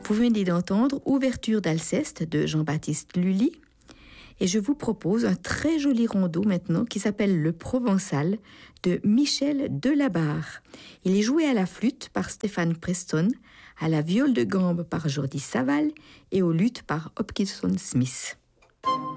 Vous venez d'entendre Ouverture d'Alceste de Jean-Baptiste Lully. Et je vous propose un très joli rondeau maintenant qui s'appelle Le Provençal de Michel Delabarre. Il est joué à la flûte par Stéphane Preston, à la viole de gambe par Jordi Saval et au luth par Hopkinson Smith.